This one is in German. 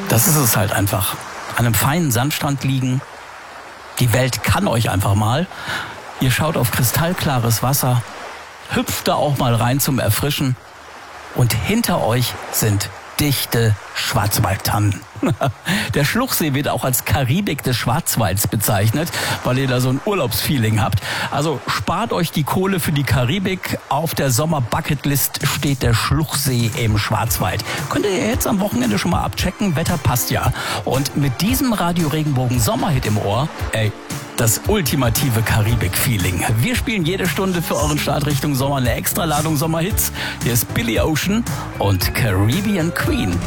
Das ist es halt einfach. An einem feinen Sandstrand liegen. Die Welt kann euch einfach mal. Ihr schaut auf kristallklares Wasser, hüpft da auch mal rein zum Erfrischen. Und hinter euch sind dichte Schwarzwaldtannen. Der Schluchsee wird auch als Karibik des Schwarzwalds bezeichnet, weil ihr da so ein Urlaubsfeeling habt. Also spart euch die Kohle für die Karibik. Auf der Sommer-Bucketlist steht der Schluchsee im Schwarzwald. Könnt ihr jetzt am Wochenende schon mal abchecken. Wetter passt ja. Und mit diesem Radio Regenbogen Sommerhit im Ohr, das ultimative Karibik-Feeling. Wir spielen jede Stunde für euren Start Richtung Sommer eine Extraladung Sommerhits. Hier ist Billy Ocean und Caribbean Queen.